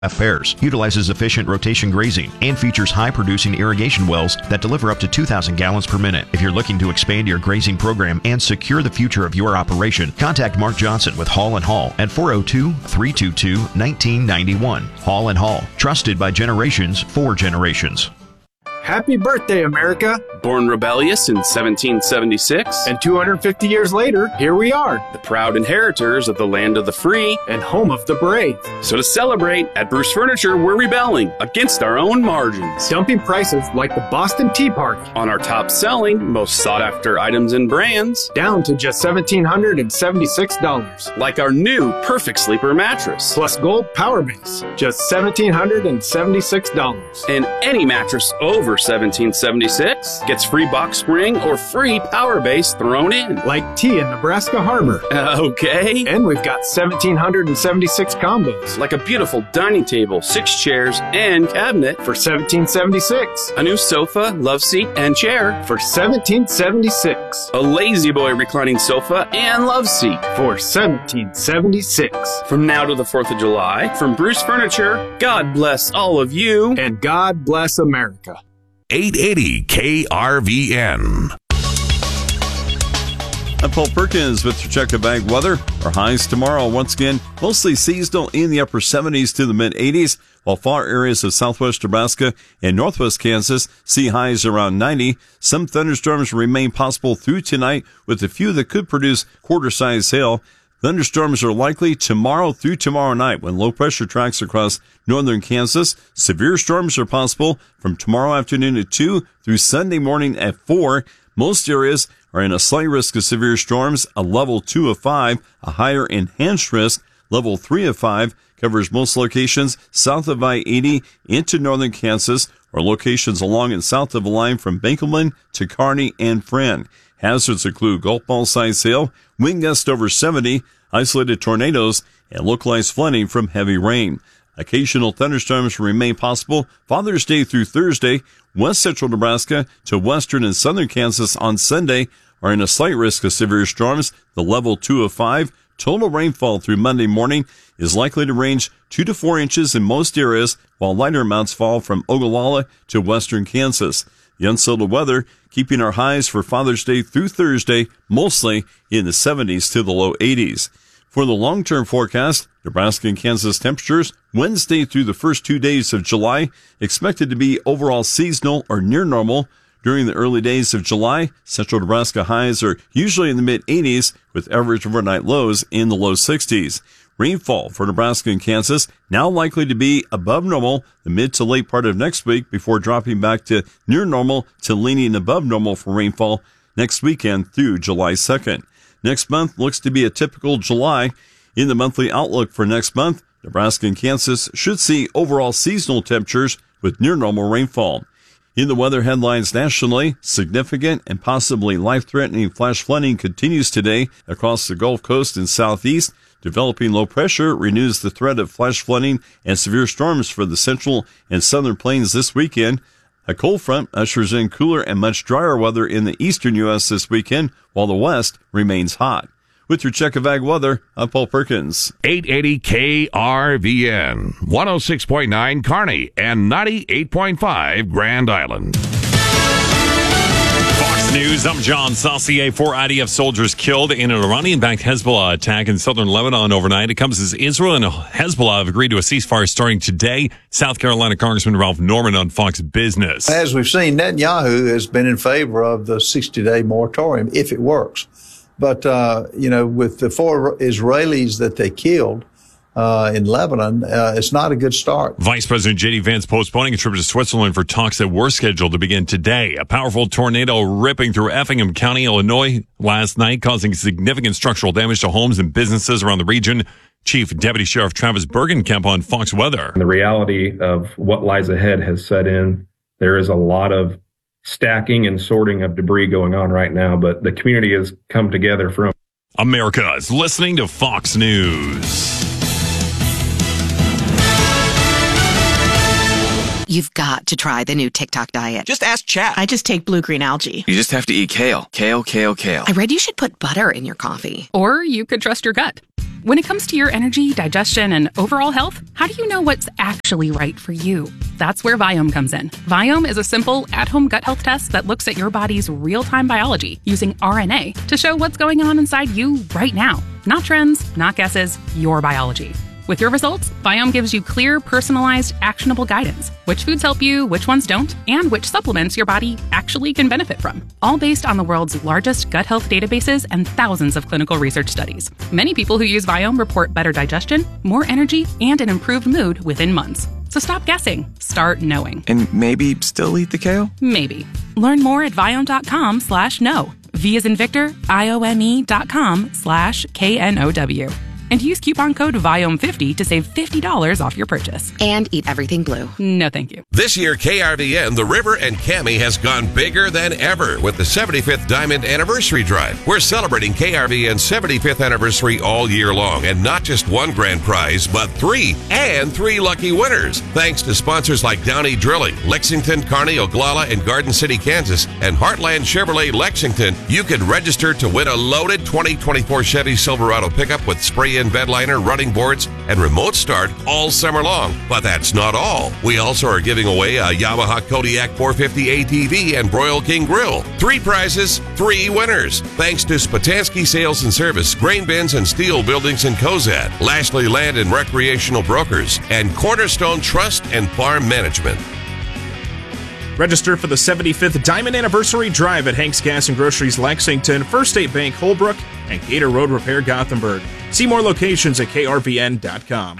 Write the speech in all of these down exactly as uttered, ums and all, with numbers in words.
Affairs utilizes efficient rotation grazing and features high-producing irrigation wells that deliver up to two thousand gallons per minute. If you're looking to expand your grazing program and secure the future of your operation, contact Mark Johnson with Hall and Hall at four oh two, three two two, one nine nine one. Hall and Hall, trusted by generations for generations. Happy birthday, America! Born rebellious in seventeen seventy-six. And two hundred fifty years later, here we are. The proud inheritors of the land of the free. And home of the brave. So to celebrate, at Bruce Furniture, we're rebelling against our own margins. Dumping prices like the Boston Tea Party. On our top-selling, most sought-after items and brands. Down to just one thousand seven hundred seventy-six dollars. Like our new Perfect Sleeper mattress. Plus Gold Power Base, just one thousand seven hundred seventy-six dollars. And any mattress over seventeen seventy-six gets free box spring or free power base thrown in. Like tea in Nebraska Harbor. Uh, okay. And we've got one thousand seven hundred seventy-six combos. Like a beautiful dining table, six chairs, and cabinet for seventeen seventy-six. A new sofa, love seat, and chair for seventeen seventy-six. A Lazy Boy reclining sofa and love seat for seventeen seventy-six. From now to the fourth of July, from Bruce Furniture, God bless all of you. And God bless America. eight eighty K R V N. I'm Paul Perkins with your check of ag weather. Our highs tomorrow, once again, mostly seasonal in the upper seventies to the mid eighties, while far areas of southwest Nebraska and northwest Kansas see highs around ninety. Some thunderstorms remain possible through tonight, with a few that could produce quarter-size hail. Thunderstorms are likely tomorrow through tomorrow night when low pressure tracks across northern Kansas. Severe storms are possible from tomorrow afternoon at two through Sunday morning at four. Most areas are in a slight risk of severe storms, a level two of five. A higher enhanced risk, level three of five, covers most locations south of I eighty into northern Kansas, or locations along and south of the line from Benkelman to Kearney and Friend. Hazards include golf ball size hail, wind gust over seventy, isolated tornadoes, and localized flooding from heavy rain. Occasional thunderstorms remain possible Father's Day through Thursday. West central Nebraska to western and southern Kansas on Sunday are in a slight risk of severe storms, the level two of five. Total rainfall through Monday morning is likely to range two to four inches in most areas, while lighter amounts fall from Ogallala to western Kansas. The unsettled weather keeping our highs for Father's Day through Thursday mostly in the seventies to the low eighties. For the long-term forecast, Nebraska and Kansas temperatures Wednesday through the first two days of July expected to be overall seasonal or near normal. During the early days of July, central Nebraska highs are usually in the mid eighties with average overnight lows in the low sixties. Rainfall for Nebraska and Kansas now likely to be above normal the mid to late part of next week before dropping back to near normal to leaning above normal for rainfall next weekend through July second. Next month looks to be a typical July. In the monthly outlook for next month, Nebraska and Kansas should see overall seasonal temperatures with near normal rainfall. In the weather headlines nationally, significant and possibly life-threatening flash flooding continues today across the Gulf Coast and southeast. Developing low pressure renews the threat of flash flooding and severe storms for the central and southern plains this weekend. A cold front ushers in cooler and much drier weather in the eastern U S this weekend, while the west remains hot. With your check of ag weather, I'm Paul Perkins. eight eighty K R V N, one oh six point nine Kearney, and ninety-eight point five Grand Island. Fox News, I'm John Saucier. Four I D F soldiers killed in an Iranian-backed Hezbollah attack in southern Lebanon overnight. It comes as Israel and Hezbollah have agreed to a ceasefire starting today. South Carolina Congressman Ralph Norman on Fox Business. As we've seen, Netanyahu has been in favor of the sixty-day moratorium if it works. But, uh, you know, with the four Israelis that they killed uh, in Lebanon, uh, it's not a good start. Vice President J D Vance postponing a trip to Switzerland for talks that were scheduled to begin today. A powerful tornado ripping through Effingham County, Illinois last night, causing significant structural damage to homes and businesses around the region. Chief Deputy Sheriff Travis Bergenkamp on Fox Weather. The reality of what lies ahead has set in. There is a lot of stacking and sorting of debris going on right now, but the community has come together from America is listening to Fox News. You've got to try the new TikTok diet. Just ask Chat. I just take blue-green algae. You just have to eat kale. Kale, kale, kale. I read you should put butter in your coffee. Or you could trust your gut. When it comes to your energy, digestion, and overall health, how do you know what's actually right for you? That's where Viome comes in. Viome is a simple, at-home gut health test that looks at your body's real-time biology using R N A to show what's going on inside you right now. Not trends, not guesses, your biology. With your results, Viome gives you clear, personalized, actionable guidance. Which foods help you, which ones don't, and which supplements your body actually can benefit from. All based on the world's largest gut health databases and thousands of clinical research studies. Many people who use Viome report better digestion, more energy, and an improved mood within months. So stop guessing. Start knowing. And maybe still eat the kale? Maybe. Learn more at Viome.com slash know. V as in Victor, I O M E dot com slash K N O W. And use coupon code Viome fifty to save fifty dollars off your purchase. And eat everything blue. No, thank you. This year, K R V N, The River, and Cami has gone bigger than ever with the seventy-fifth Diamond Anniversary Drive. We're celebrating K R V N's seventy-fifth anniversary all year long, and not just one grand prize, but three, and three lucky winners. Thanks to sponsors like Downey Drilling, Lexington, Kearney, Oglala, and Garden City, Kansas, and Heartland Chevrolet Lexington, you can register to win a loaded twenty twenty-four Chevy Silverado pickup with spray-in bed liner, running boards, and remote start all summer long. But that's not all. We also are giving away a Yamaha Kodiak four fifty A T V and Broil King Grill. Three prizes, three winners. Thanks to Spatansky Sales and Service, Grain Bins and Steel Buildings in Cozad, Lashley Land and Recreational Brokers, and Cornerstone Trust and Farm Management. Register for the seventy-fifth Diamond Anniversary Drive at Hank's Gas and Groceries Lexington, First State Bank Holbrook, and Gator Road Repair Gothenburg. See more locations at K R V N dot com.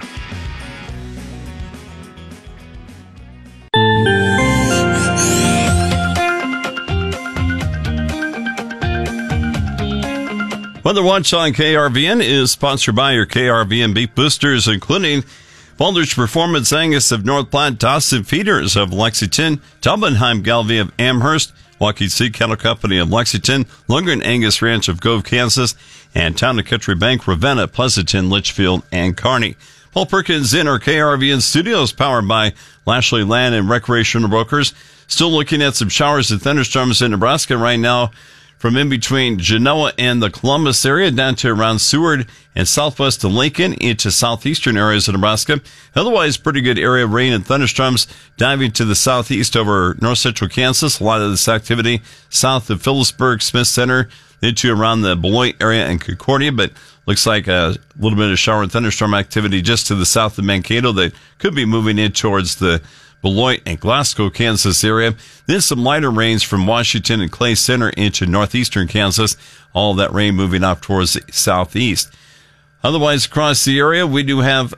Weather Watch on K R V N is sponsored by your K R V N beef boosters, including Baldrige Performance Angus of North Platte, Dawson Feeders of Lexington, Tubbenheim Galvey of Amherst, Waukee Seed Cattle Company of Lexington, Lundgren Angus Ranch of Gove, Kansas, and Town and Country Bank, Ravenna, Pleasanton, Litchfield, and Kearney. Paul Perkins in our K R V N studios, powered by Lashley Land and Recreational Brokers. Still looking at some showers and thunderstorms in Nebraska right now, from in between Genoa and the Columbus area down to around Seward and southwest of Lincoln into southeastern areas of Nebraska. Otherwise, pretty good area of rain and thunderstorms diving to the southeast over north central Kansas. A lot of this activity south of Phillipsburg, Smith Center, into around the Beloit area and Concordia, but looks like a little bit of shower and thunderstorm activity just to the south of Mankato that could be moving in towards the Beloit and Glasgow, Kansas area. Then some lighter rains from Washington and Clay Center into northeastern Kansas. All of that rain moving off towards the southeast. Otherwise, across the area, we do have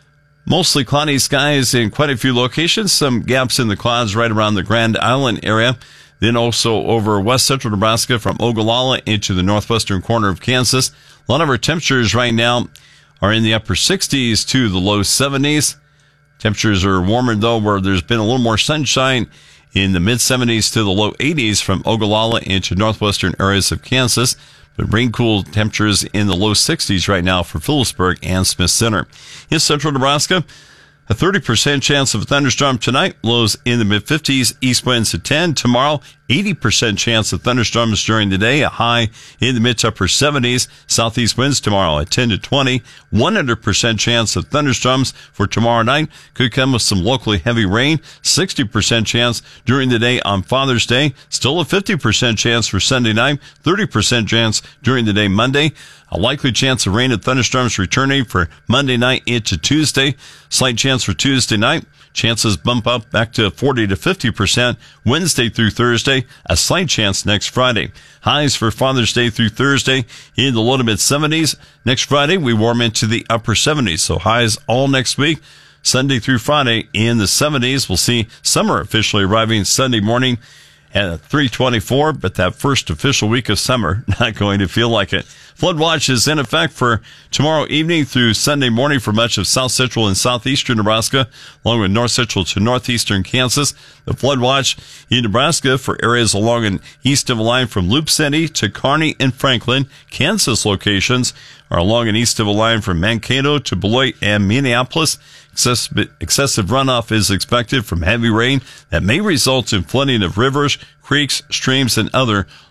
mostly cloudy skies in quite a few locations. Some gaps in the clouds right around the Grand Island area. Then also over west central Nebraska from Ogallala into the northwestern corner of Kansas. A lot of our temperatures right now are in the upper sixties to the low seventies. Temperatures are warmer, though, where there's been a little more sunshine in the mid-seventies to the low eighties from Ogallala into northwestern areas of Kansas. But rain-cool temperatures in the low sixties right now for Phillipsburg and Smith Center. In central Nebraska, a thirty percent chance of a thunderstorm tonight. Lows in the mid-fifties, east winds at ten. Tomorrow, eighty percent chance of thunderstorms during the day. A high in the mid to upper seventies. Southeast winds tomorrow at ten to twenty. one hundred percent chance of thunderstorms for tomorrow night. Could come with some locally heavy rain. sixty percent chance during the day on Father's Day. Still a fifty percent chance for Sunday night. thirty percent chance during the day Monday. A likely chance of rain and thunderstorms returning for Monday night into Tuesday. Slight chance for Tuesday night. Chances bump up back to forty to fifty percent Wednesday through Thursday. A slight chance next Friday. Highs for Father's Day through Thursday in the low to mid seventies. Next Friday, we warm into the upper seventies. So highs all next week. Sunday through Friday in the seventies. We'll see summer officially arriving Sunday morning at three twenty-four, but that first official week of summer, not going to feel like it. Flood watch is in effect for tomorrow evening through Sunday morning for much of south central and southeastern Nebraska, along with north central to northeastern Kansas. The flood watch in Nebraska for areas along and east of a line from Loop City to Kearney and Franklin. Kansas locations are along and east of a line from Mankato to Beloit and Minneapolis. Excessive, excessive runoff is expected from heavy rain that may result in flooding of rivers, creeks, streams, and other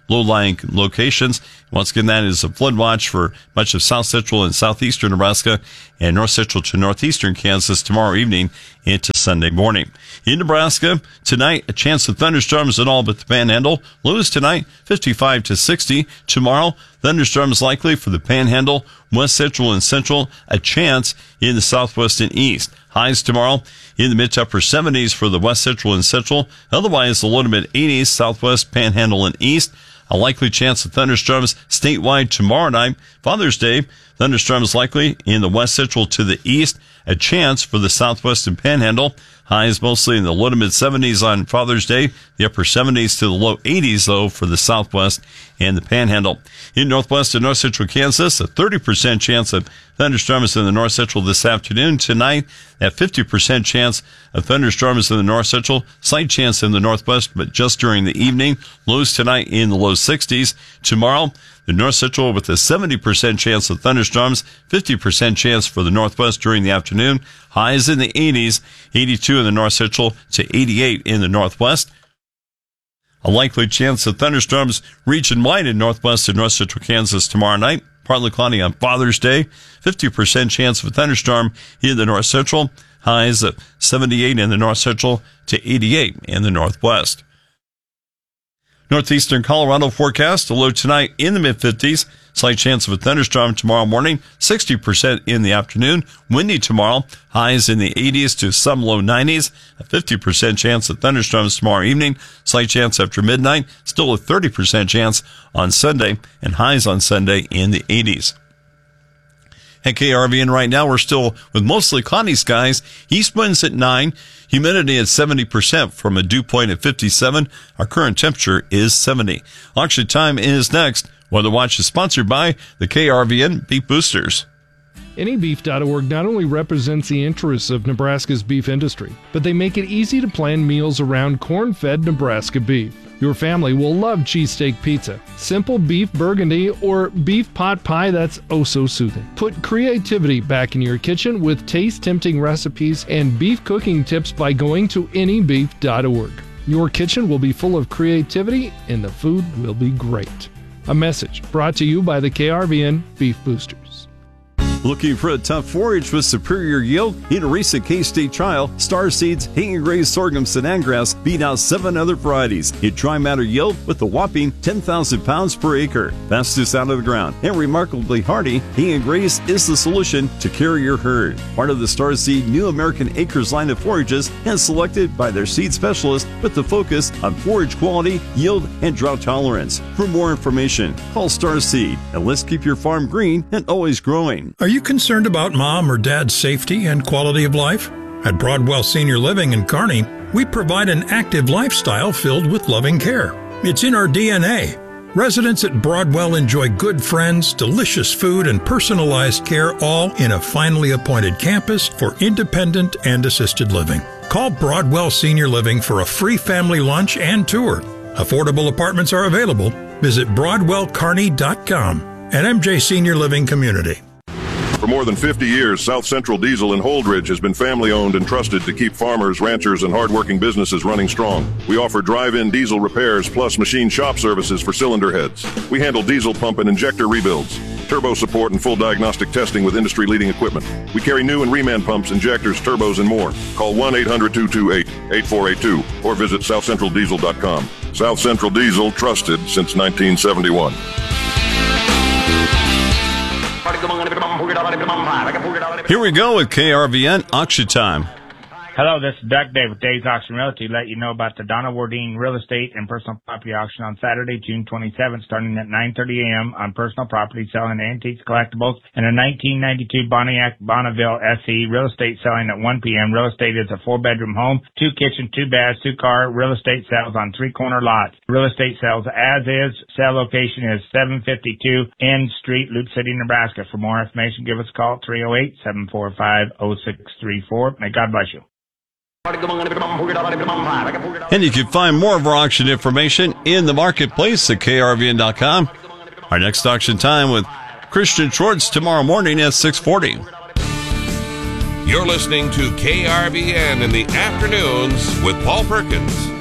low-lying locations. Once again, that is a flood watch for much of south central and southeastern Nebraska and north central to northeastern Kansas tomorrow evening into Sunday morning. In Nebraska, tonight, a chance of thunderstorms in all but the Panhandle. Lows tonight, fifty-five to sixty. Tomorrow, thunderstorms likely for the Panhandle, west central and central, a chance in the southwest and east. Highs tomorrow in the mid to upper seventies for the west central and central. Otherwise, the low to mid eighties, southwest, Panhandle, and east. A likely chance of thunderstorms statewide tomorrow night. Father's Day, thunderstorms likely in the west central to the east. A chance for the southwest and Panhandle. Highs mostly in the low to mid seventies on Father's Day. The upper seventies to the low eighties, though, for the southwest and the Panhandle. In northwest and north central Kansas, a thirty percent chance of thunderstorms in the north central this afternoon. Tonight, at fifty percent chance of thunderstorms in the north central. Slight chance in the northwest, but just during the evening. Lows tonight in the low sixties. Tomorrow, the north central with a seventy percent chance of thunderstorms, fifty percent chance for the northwest during the afternoon. Highs in the eighties, eighty-two in the north central to eighty-eight in the northwest. A likely chance of thunderstorms region-wide in northwest and north central Kansas tomorrow night. Partly cloudy on Father's Day. fifty percent chance of a thunderstorm in the north central. Highs of seventy-eight in the north central to eighty-eight in the northwest. Northeastern Colorado forecast, a low tonight in the mid-fifties. Slight chance of a thunderstorm tomorrow morning, sixty percent in the afternoon. Windy tomorrow, highs in the eighties to some low nineties. A fifty percent chance of thunderstorms tomorrow evening. Slight chance after midnight, still a thirty percent chance on Sunday, and highs on Sunday in the eighties. At K R V N right now, we're still with mostly cloudy skies. East winds at nine. Humidity at seventy percent from a dew point at fifty-seven. Our current temperature is seventy. Auction time is next. Weather Watch is sponsored by the K R V N Beef Boosters. Any Beef dot org not only represents the interests of Nebraska's beef industry, but they make it easy to plan meals around corn-fed Nebraska beef. Your family will love cheesesteak pizza, simple beef burgundy, or beef pot pie that's oh so soothing. Put creativity back in your kitchen with taste-tempting recipes and beef cooking tips by going to any beef dot org. Your kitchen will be full of creativity and the food will be great. A message brought to you by the K R V N Beef Boosters. Looking for a tough forage with superior yield? In a recent K-State trial, Star Seeds Hay and Graze Sorghum Sudan Grass beat out seven other varieties in dry matter yield with a whopping ten thousand pounds per acre. Fastest out of the ground and remarkably hardy, Hay and Graze is the solution to carry your herd. Part of the Star Seed New American Acres line of forages and selected by their seed specialist with the focus on forage quality, yield, and drought tolerance. For more information, call Star Seed and let's keep your farm green and always growing. Are you concerned about mom or dad's safety and quality of life? At Broadwell Senior Living in Kearney, we provide an active lifestyle filled with loving care. It's in our D N A. Residents at Broadwell enjoy good friends, delicious food, and personalized care, all in a finely appointed campus for independent and assisted living. Call Broadwell Senior Living for a free family lunch and tour. Affordable apartments are available. Visit broadwell kearney dot com. An M J Senior Living community. For more than fifty years, South Central Diesel in Holdridge has been family-owned and trusted to keep farmers, ranchers, and hardworking businesses running strong. We offer drive-in diesel repairs plus machine shop services for cylinder heads. We handle diesel pump and injector rebuilds, turbo support, and full diagnostic testing with industry-leading equipment. We carry new and reman pumps, injectors, turbos, and more. Call one eight hundred two two eight eight four eight two or visit south central diesel dot com. South Central Diesel, trusted since nineteen seventy-one. Here we go with K R V N Auction Time. Hello, this is Doug Day with Dave's Auction Realty. Let you know about the Donna Wardine Real Estate and Personal Property Auction on Saturday, June twenty-seventh, starting at nine thirty a.m. on personal property selling antiques, collectibles, and a nineteen ninety-two Pontiac Bonneville S E. Real estate selling at one p.m. Real estate is a four-bedroom home, two kitchen, two baths, two-car real estate sales on three-corner lots. Real estate sales as is. Sale location is seven fifty-two N Street, Loop City, Nebraska. For more information, give us a call, three oh eight, seven four five, oh six three four. May God bless you. And you can find more of our auction information in the marketplace at K R V N dot com. Our next auction time with Christian Schwartz tomorrow morning at six forty. You're listening to K R V N in the afternoons with Paul Perkins.